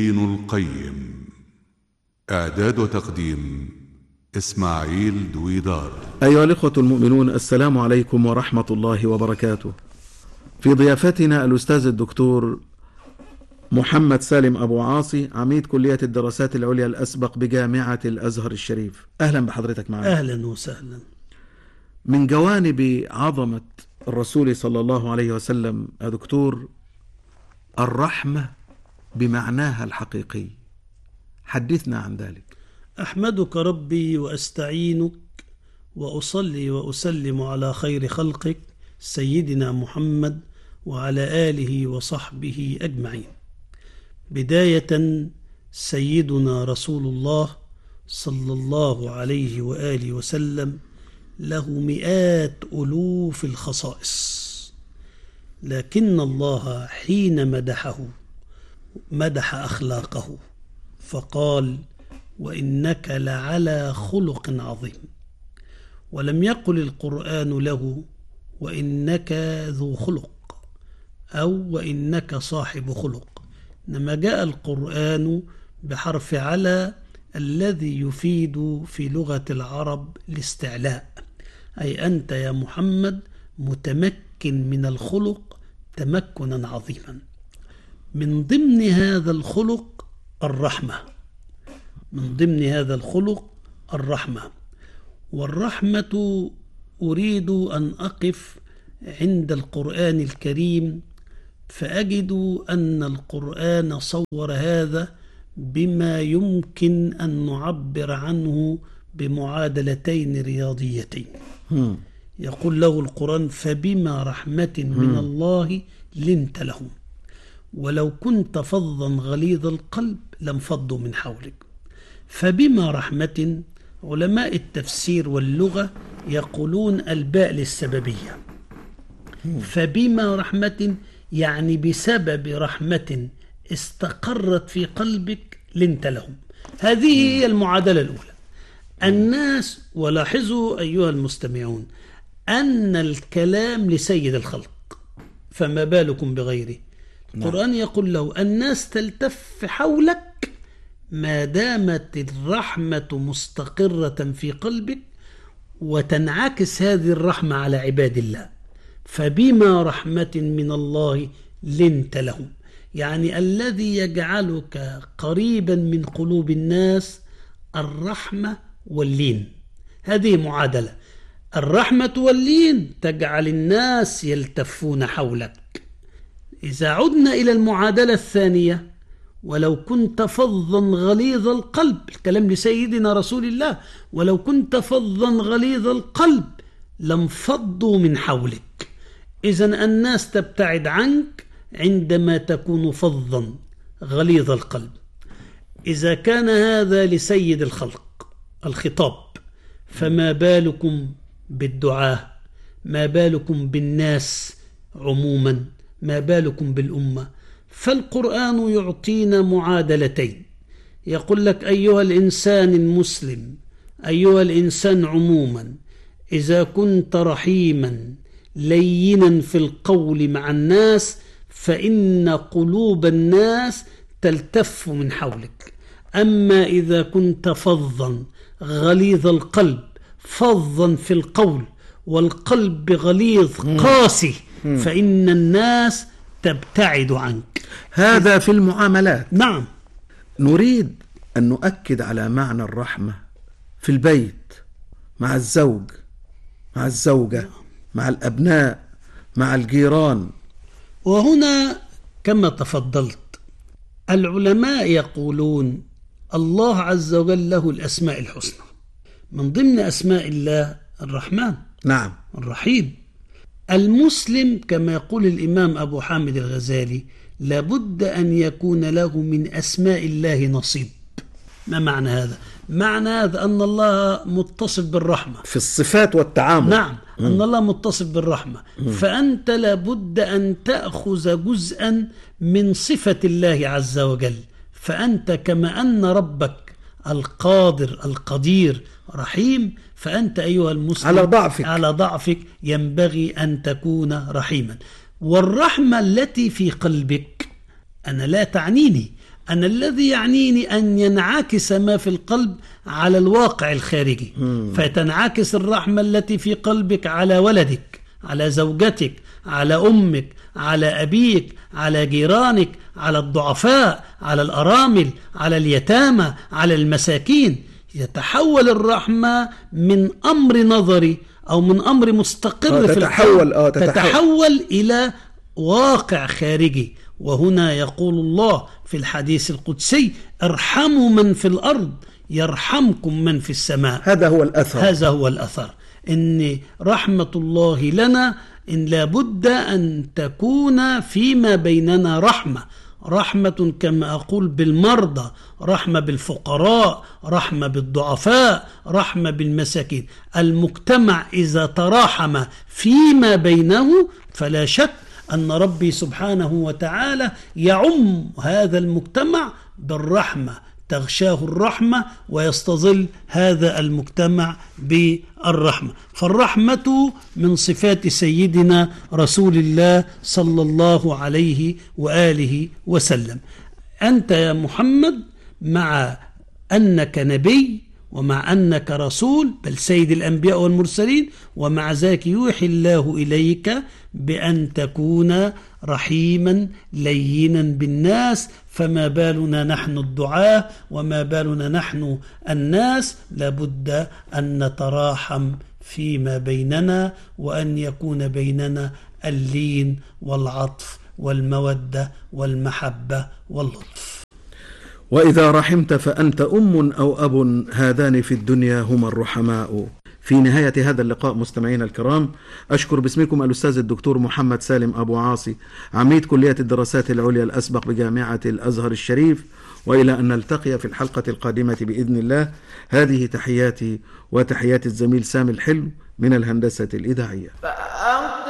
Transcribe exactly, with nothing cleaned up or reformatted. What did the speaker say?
ابن القيم. إعداد وتقديم إسماعيل دويدار. أيها الإخوة المؤمنون، السلام عليكم ورحمة الله وبركاته. في ضيافتنا الأستاذ الدكتور محمد سالم أبو عاصي، عميد كلية الدراسات العليا الأسبق بجامعة الأزهر الشريف. أهلا بحضرتك معنا. أهلا وسهلا. من جوانب عظمة الرسول صلى الله عليه وسلم يا دكتور الرحمة بمعناها الحقيقي، حدثنا عن ذلك. أحمدك ربي وأستعينك وأصلي وأسلم على خير خلقك سيدنا محمد وعلى آله وصحبه أجمعين. بداية، سيدنا رسول الله صلى الله عليه وآله وسلم له مئات ألوف الخصائص، لكن الله حين مدحه مدح أخلاقه فقال: وإنك لعلى خلق عظيم. ولم يقل القرآن له وإنك ذو خلق أو وإنك صاحب خلق، إنما جاء القرآن بحرف على الذي يفيد في لغة العرب الاستعلاء، أي أنت يا محمد متمكن من الخلق تمكنا عظيما. من ضمن هذا الخلق الرحمة، من ضمن هذا الخلق الرحمة. والرحمة أريد أن أقف عند القرآن الكريم فأجد أن القرآن صور هذا بما يمكن أن نعبر عنه بمعادلتين رياضيتين. يقول له القرآن: فبما رحمة من الله لنت لهم ولو كنت فظا غليظ القلب لانفضوا من حولك. فبما رحمة، علماء التفسير واللغة يقولون الباء للسببية. فبما رحمة يعني بسبب رحمة استقرت في قلبك لنت لهم. هذه هي المعادلة الأولى. الناس، ولاحظوا أيها المستمعون أن الكلام لسيد الخلق، فما بالكم بغيره. القرآن يقول له: الناس تلتف حولك ما دامت الرحمة مستقرة في قلبك، وتنعكس هذه الرحمة على عباد الله. فبما رحمة من الله لنت لهم، يعني الذي يجعلك قريبا من قلوب الناس الرحمة واللين. هذه معادلة، الرحمة واللين تجعل الناس يلتفون حولك. إذا عدنا إلى المعادلة الثانية: ولو كنت فظا غليظ القلب، الكلام لسيدنا رسول الله، ولو كنت فظا غليظ القلب لانفضوا من حولك. إذن الناس تبتعد عنك عندما تكون فظا غليظ القلب. إذا كان هذا لسيد الخلق الخطاب، فما بالكم بالدعاء، ما بالكم بالناس عموما، ما بالكم بالأمة. فالقرآن يعطينا معادلتين، يقول لك: أيها الإنسان المسلم، أيها الإنسان عموما، إذا كنت رحيما لينا في القول مع الناس فإن قلوب الناس تلتف من حولك. أما إذا كنت فظا غليظ القلب، فظا في القول والقلب غليظ قاسي، فإن الناس تبتعد عنك. هذا في المعاملات. نعم. نريد أن نؤكد على معنى الرحمة في البيت، مع الزوج، مع الزوجة، مع الأبناء، مع الجيران. وهنا كما تفضلت العلماء يقولون الله عز وجل له الأسماء الحسنى، من ضمن أسماء الله الرحمن، نعم، الرحيم. المسلم كما يقول الإمام أبو حامد الغزالي لابد أن يكون له من أسماء الله نصيب. ما معنى هذا؟ معنى هذا أن الله متصف بالرحمة في الصفات والتعامل. نعم، م. أن الله متصف بالرحمة، م. فأنت لابد أن تأخذ جزءا من صفة الله عز وجل. فأنت كما أن ربك القادر القدير رحيم، فأنت أيها المسلم على ضعفك على ضعفك ينبغي أن تكون رحيما. والرحمة التي في قلبك أنا لا تعنيني أنا الذي يعنيني أن ينعكس ما في القلب على الواقع الخارجي، فتنعكس الرحمة التي في قلبك على ولدك، على زوجتك، على أمك، على أبيك، على جيرانك، على الضعفاء، على الأرامل، على اليتامى، على المساكين. يتحول الرحمة من أمر نظري أو من أمر مستقر في تتحول, آه تتحول, تتحول إلى واقع خارجي. وهنا يقول الله في الحديث القدسي: ارحموا من في الأرض يرحمكم من في السماء. هذا هو الأثر هذا هو الأثر، إن رحمة الله لنا إن لابد أن تكون فيما بيننا رحمة، رحمة كما أقول بالمرضى، رحمة بالفقراء، رحمة بالضعفاء، رحمة بالمساكين. المجتمع إذا تراحم فيما بينه فلا شك أن ربي سبحانه وتعالى يعم هذا المجتمع بالرحمة، تغشاه الرحمة ويستظل هذا المجتمع بالرحمة. فالرحمة من صفات سيدنا رسول الله صلى الله عليه وآله وسلم. أنت يا محمد مع أنك نبي ومع أنك رسول، بل سيد الأنبياء والمرسلين، ومع ذلك يوحي الله إليك بأن تكون رحيما لينا بالناس. فما بالنا نحن الدعاة وما بالنا نحن الناس؟ لابد أن نتراحم فيما بيننا، وأن يكون بيننا اللين والعطف والمودة والمحبة واللطف. وإذا رحمت فأنت أم أو أب، هذان في الدنيا هما الرحماء. في نهاية هذا اللقاء مستمعينا الكرام، أشكر باسمكم الأستاذ الدكتور محمد سالم أبو عاصي، عميد كلية الدراسات العليا الأسبق بجامعة الأزهر الشريف، وإلى أن نلتقي في الحلقة القادمة بإذن الله. هذه تحياتي وتحيات الزميل سامي الحلو من الهندسة الإذاعية.